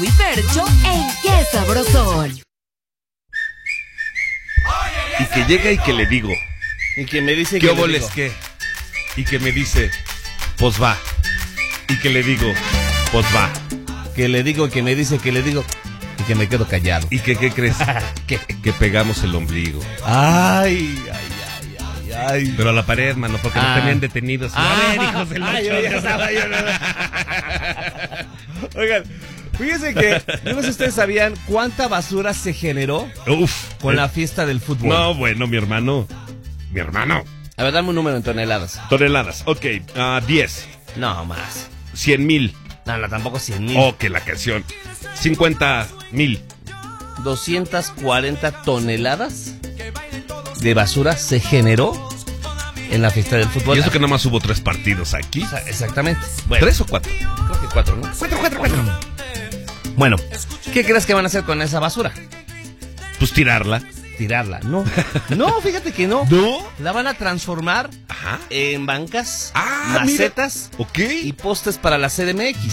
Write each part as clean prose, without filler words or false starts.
Chapo y Fercho en Qué Sabrosón. Y que llega y que le digo. Y que me dice ¿Qué que óboles qué? Y que me dice, pues va. Y que le digo, pues va. que le digo, que me dice, que le digo, y que me quedo callado. ¿Y que qué crees? Que pegamos el ombligo. Ay. Pero a la pared, mano, porque nos tenían detenidos. A ver, hijos del Oigan, fíjense que, no sé si ustedes sabían cuánta basura se generó con la fiesta del fútbol. No, bueno, mi hermano. A ver, dame un número en toneladas. Toneladas, ok, 10. No, más. 100,000. No, tampoco 100,000. Oh, que la canción. 50,000. 240 toneladas de basura se generó en la fiesta del fútbol. Y eso que nada más hubo 3 partidos aquí. Exactamente. Bueno, 3 o 4. creo que 4, ¿no? 4. Bueno, ¿qué crees que van a hacer con esa basura? Pues tirarla. Tirarla. No, fíjate que no. ¿No? La van a transformar Ajá. en bancas, Ah, macetas Ok. y postes para la CDMX.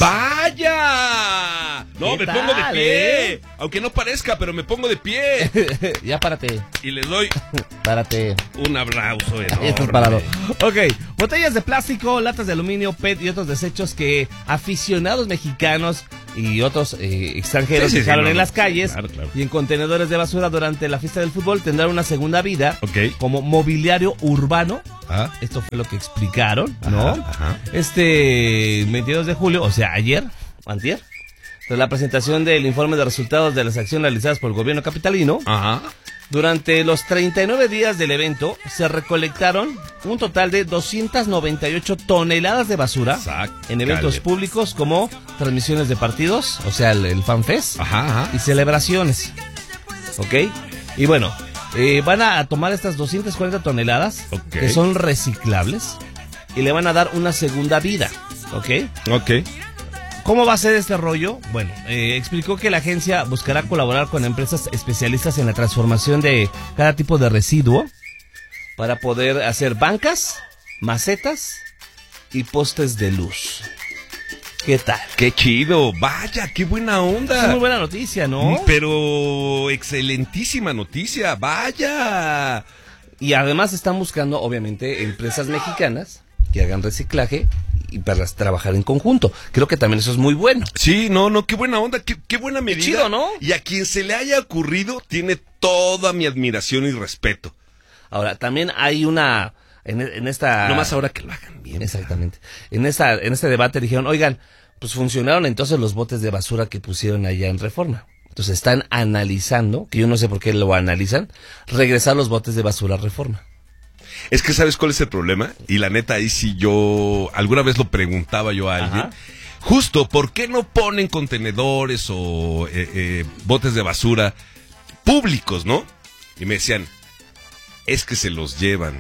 ¡Vaya! No, ¿Qué me pongo de tal, pie. Aunque no parezca, pero me pongo de pie. Ya párate. Y les doy Párate. un aplauso enorme. Estás parado. Ok, botellas de plástico, latas de aluminio, PET y otros desechos que aficionados mexicanos y otros extranjeros dejaron en las calles claro. y en contenedores de basura durante la fiesta del fútbol tendrán una segunda vida como mobiliario urbano. ¿Ah? Esto fue lo que explicaron, ¿no? Ajá. Este 22 de julio, o sea, ayer, antier, tras la presentación del informe de resultados de las acciones realizadas por el gobierno capitalino, Ajá. durante los 39 días del evento se recolectaron un total de 298 toneladas de basura en eventos públicos como transmisiones de partidos, o sea, el FanFest, Ajá. y celebraciones. ¿Ok? Y bueno, van a tomar estas 240 toneladas que son reciclables y le van a dar una segunda vida. ¿Ok? ¿Cómo va a ser este rollo? Bueno, explicó que la agencia buscará colaborar con empresas especialistas en la transformación de cada tipo de residuo para poder hacer bancas, macetas y postes de luz. ¿Qué tal? ¡Qué chido! ¡Vaya, qué buena onda! Es muy buena noticia, ¿no? Pero excelentísima noticia, ¡vaya! Y además están buscando, obviamente, empresas mexicanas que hagan reciclaje y para trabajar en conjunto. Creo que también eso es muy bueno. Sí, no, qué buena onda, qué buena medida. Qué chido, ¿no? Y a quien se le haya ocurrido, tiene toda mi admiración y respeto. Ahora, también hay una... En esta... No más ahora que lo hagan bien. Exactamente. En este debate dijeron, oigan, pues funcionaron entonces los botes de basura que pusieron allá en Reforma. Entonces están analizando, que yo no sé por qué lo analizan, regresar los botes de basura a Reforma. Es que ¿sabes cuál es el problema? Y la neta, ahí sí yo alguna vez lo preguntaba yo a alguien. Ajá. Justo, ¿por qué no ponen contenedores o botes de basura públicos, no? Y me decían, es que se los llevan.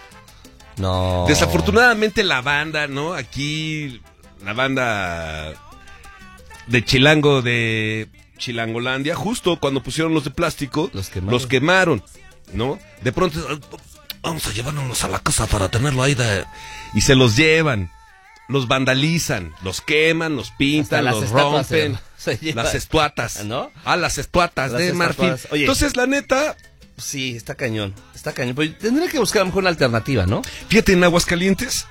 No. Desafortunadamente la banda, ¿no? Aquí, la banda de Chilango, de Chilangolandia, justo cuando pusieron los de plástico, los quemaron, ¿no? De pronto, vamos a llevárnoslos a la casa para tenerlo ahí y se los llevan, los vandalizan, los queman, los pintan, los rompen, las estuatas, ¿no? Las estuatas de marfil. Oye, entonces, la neta... Sí, está cañón. Pero tendría que buscar a lo mejor una alternativa, ¿no? Fíjate, en Aguascalientes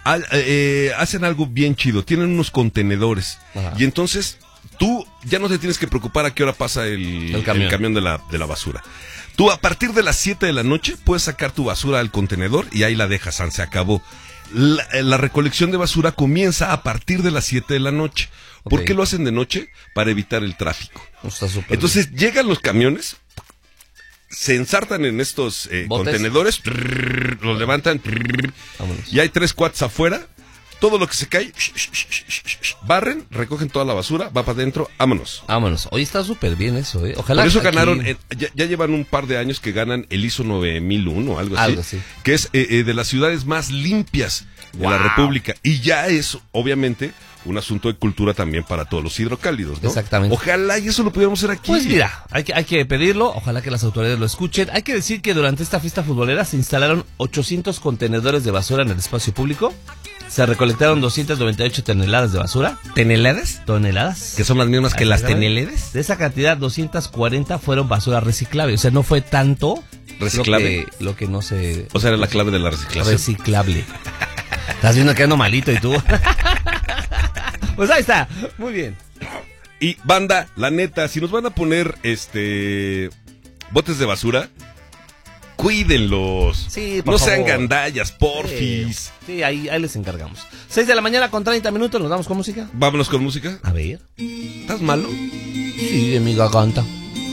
hacen algo bien chido. Tienen unos contenedores. Ajá. Y entonces tú ya no te tienes que preocupar a qué hora pasa el camión de la basura. Tú a partir de las 7 de la noche puedes sacar tu basura al contenedor y ahí la dejas, se acabó. La recolección de basura comienza a partir de las 7 de la noche. ¿Por qué lo hacen de noche? Para evitar el tráfico. Está súper entonces llegan los camiones, se ensartan en estos contenedores, los levantan, y hay 3 cuates afuera, todo lo que se cae, barren, recogen toda la basura, va para adentro, vámonos. Oye, está súper bien eso, Ojalá. Por eso ganaron, ya llevan un par de años que ganan el ISO 9001, algo así, que es de las ciudades más limpias de la República, y ya es, obviamente, un asunto de cultura también para todos los hidrocálidos, ¿no? Exactamente. Ojalá y eso lo pudiéramos hacer aquí. Pues mira, hay que pedirlo, ojalá que las autoridades lo escuchen. Hay que decir que durante esta fiesta futbolera se instalaron 800 contenedores de basura en el espacio público. Se recolectaron 298 toneladas de basura. ¿Toneladas? Toneladas. Que son las mismas que las toneladas. De esa cantidad, 240 fueron basura reciclable. O sea, no fue tanto reciclable. Lo que no se... O sea, era la clave de la reciclación. Reciclable. Estás viendo que ando malito y tú. Pues ahí está. Muy bien. Y banda, la neta, si nos van a poner botes de basura, cuídenlos. Sí, por no favor. sean gandallas, porfis. Sí, ahí les encargamos. 6 de la mañana con 30 minutos, ¿nos damos con música? Vámonos con música. A ver. ¿Estás malo? Sí, de mi garganta.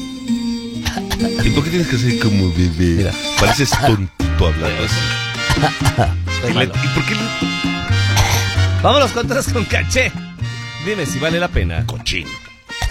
¿Y por qué tienes que hacer como bebé? Mira. Pareces tontito hablando así. ¿Y por qué Vámonos con 3 con caché. Dime si vale la pena. Cochino.